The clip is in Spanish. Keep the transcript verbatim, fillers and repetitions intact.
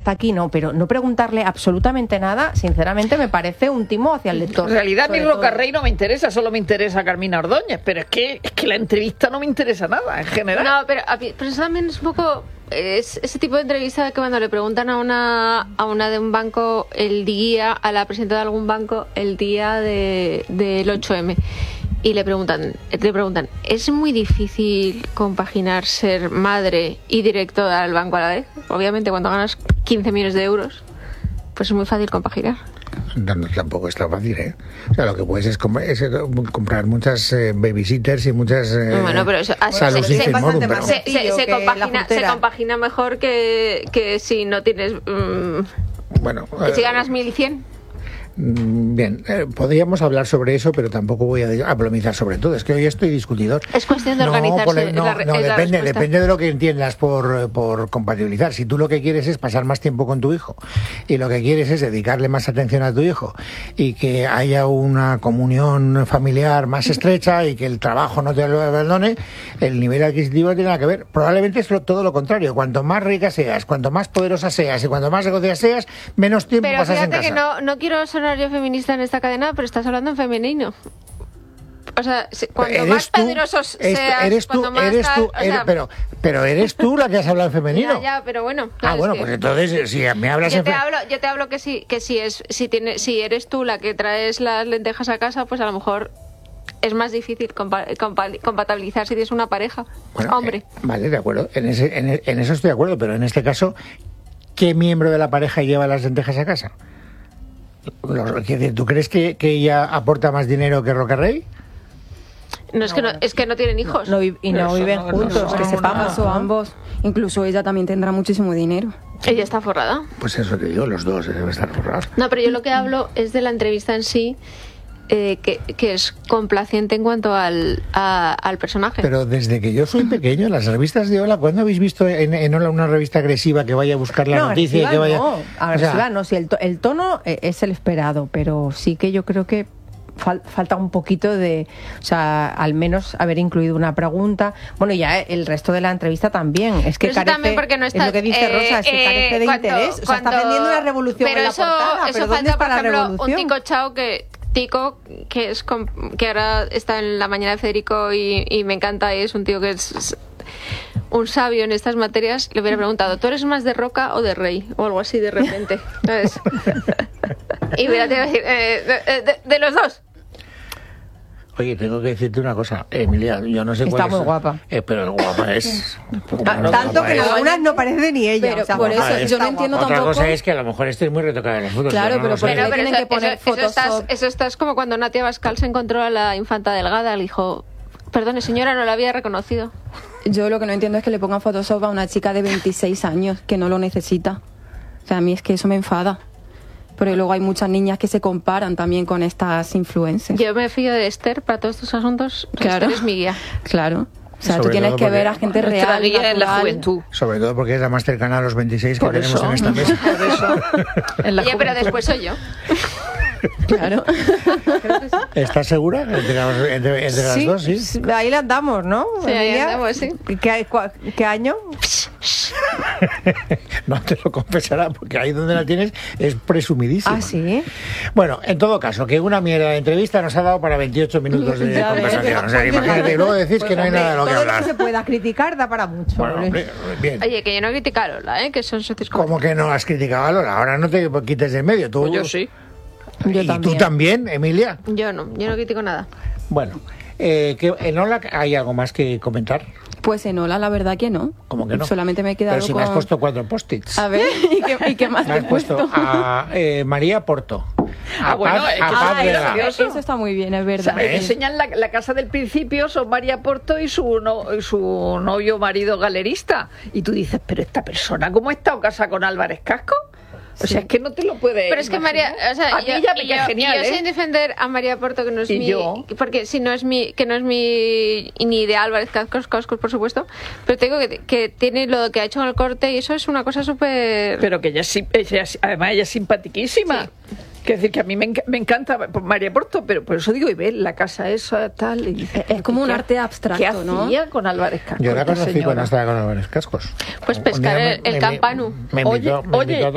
hasta aquí no, pero no preguntarle absolutamente nada, sinceramente me parece un timo hacia el lector. En realidad mi Rocarrey no me interesa, solo me interesa Carmina Ordóñez, pero es que, es que la entrevista no me interesa nada, en general. No, pero, pero eso también es un poco... Es ese tipo de entrevista que cuando le preguntan a una a una de un banco el día, a la presidenta de algún banco, el día de, del ocho eme, y le preguntan, le preguntan, ¿es muy difícil compaginar ser madre y directora del banco a la vez? Obviamente cuando ganas quince millones de euros, pues es muy fácil compaginar. No, no, tampoco es tan fácil, ¿eh? O sea, lo que puedes es, com- es comprar muchas eh, babysitters y muchas eh, bueno, pero eso, salud se, se, morum, se, pero... se, se, se, compagina, se compagina mejor que, que si no tienes... Um, bueno, que si ganas mil cien. Bien, eh, podríamos hablar sobre eso, pero tampoco voy a aplomizar sobre todo. Es que hoy estoy discutidor. Es cuestión de no, organizarse. Por, no, la, no depende, depende de lo que entiendas por, por compatibilizar. Si tú lo que quieres es pasar más tiempo con tu hijo y lo que quieres es dedicarle más atención a tu hijo y que haya una comunión familiar más estrecha y que el trabajo no te lo abandone, el nivel adquisitivo no tiene nada que ver. Probablemente es lo, todo lo contrario. Cuanto más rica seas, cuanto más poderosa seas y cuanto más negocia seas, menos tiempo pero pasas en casa. Pero fíjate que no, no quiero sonar yo feminista en esta cadena, pero estás hablando en femenino. O sea, cuanto más poderosos seas, eres tú, cuanto más eres tal, tú, o sea, eres, pero, pero eres tú la que has hablado en femenino. Ya, ya, pero bueno. Claro, ah, bueno, es pues que entonces si me hablas yo en te fe... hablo, yo te hablo que si, que si es, si tiene, si eres tú la que traes las lentejas a casa, pues a lo mejor es más difícil compa compa compatibilizar si tienes una pareja, bueno, hombre. Eh, vale, de acuerdo. En ese, en, en eso estoy de acuerdo, pero en este caso, ¿qué miembro de la pareja lleva las lentejas a casa? ¿Tú crees que, que ella aporta más dinero que Rocarrey? No, es, no, que no, es que no tienen hijos. No, no, y no viven no, juntos, no, no, que no, sepamos, o ambos. Incluso ella también tendrá muchísimo dinero. Ella está forrada. Pues eso te digo, los dos deben estar forrados. No, pero yo lo que hablo es de la entrevista en sí, eh, que, que es complaciente en cuanto al, a, al personaje. Pero desde que yo soy pequeño, las revistas de Hola, ¿cuándo habéis visto en, en Hola una revista agresiva que vaya a buscar la no, noticia y que vaya...? No, agresiva o sea, no, si el, to el tono es el esperado, pero sí que yo creo que Fal falta un poquito de, o sea, al menos haber incluido una pregunta. Bueno, ya el resto de la entrevista también. Es que pero carece, también porque no está, es lo que dice eh, Rosa, es que carece eh, de cuando, interés. O sea, cuando, está vendiendo una revolución pero en la eso, portada. Eso ¿Pero falta, dónde está por la ejemplo, revolución? un Tico Chao que... Tico, que es que ahora está en la mañana de Federico y, y me encanta, y es un tío que es... es un sabio en estas materias, le hubiera preguntado, ¿tú eres más de Roca o de Rey? O algo así de repente, ¿sabes? Y hubiera tenido que decir, eh, de, de, de los dos. Oye, tengo que decirte una cosa, Emilia, yo no sé Está cuál es... muy guapa. Eh, pero guapa es... Tanto guapa que en algunas no parece ni ella. Pero o sea, por eso es, yo no entiendo otra tampoco... Otra cosa es que a lo mejor estés muy retocada en las fotos. Claro, no pero sé. porque pero, pero tienen eso, que poner eso, eso, estás, eso estás como cuando Natia Bascal se encontró a la infanta Delgada, le dijo, perdone señora, no la había reconocido. Yo lo que no entiendo es que le pongan Photoshop a una chica de veintiséis años que no lo necesita. O sea, a mí es que eso me enfada. Pero luego hay muchas niñas que se comparan también con estas influencers. Yo me fío de Esther para todos estos asuntos. Claro. Esther es mi guía. Claro. O sea, Sobre tú tienes que porque, ver a gente nuestra real, guía natural. en la juventud. Sobre todo porque es la más cercana a los veintiséis que Por tenemos eso. en esta mesa. Por eso. En la Oye, pero juventud. después soy yo. Claro. ¿Estás segura? Entre, las- entre- entre las sí, dos, sí. ahí la andamos, ¿no? Sí, ahí Emilia? andamos, sí. ¿Qué, ¿Qué año? No te lo confesará, porque ahí donde la tienes es presumidísima. Ah, sí. Bueno, en todo caso, que una mierda de entrevista nos ha dado para veintiocho minutos de Ya ves, conversación. O sea, Pues imagínate, fíjate, y luego decís pues, que no hay hombre, nada de lo que todo hablar. Lo que se pueda criticar da para mucho. Bueno, ¿vale? hombre, bien. Oye, que yo no critico a Lola, ¿eh? Que son socios ¿Cómo que no has criticado a Lola? Ahora no te quites de en medio. Tú, Pues yo sí. Yo ¿Y también. tú también, Emilia? Yo no, yo no critico nada. Bueno, eh, que en Hola hay algo más que comentar. Pues en Hola, la verdad que no. ¿Cómo que no? Solamente me he quedado Pero si con... me has puesto cuatro post-its. A ver, ¿y qué, y qué más Me te has he puesto puesto? a eh, María Porto. A Ah, bueno, Paz, es que a eso Paz es Vega. gracioso. Eso está muy bien, es O verdad. sea, me ¿Eh? enseñan la, la casa del principio, son María Porto y su, no, y su novio marido galerista. Y tú dices, pero esta persona, ¿cómo ha estado casada con Álvarez Casco? O sea, es que no te lo puedes Pero es que María, imaginar. o sea, a mí yo, ella me y cae yo- genial, y yo ¿eh? sin defender a María Porto, que no es Y mi, yo. porque si no es mi, que no es mi ni de Álvarez Cascos, Cascos, por supuesto, pero te digo que, que tiene lo que ha hecho en el corte y eso es una cosa súper. Pero que ella, es sim- ella es- además ella es simpaticísima. Sí. Quiero decir que a mí me, enca- me encanta María Porto, pero por eso digo, y ves la casa esa, tal. Y dices, Es como un ¿qué- arte abstracto, ¿Qué ¿no? hacía con Álvarez Casco? Yo la esta conocí señora? cuando estaba con Álvarez Cascos. Pues Un pescar día el- el campanu. Me invitó, Oye, me oye, invitó